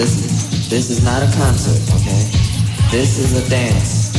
Listen, this is not a concert, okay? This is a dance.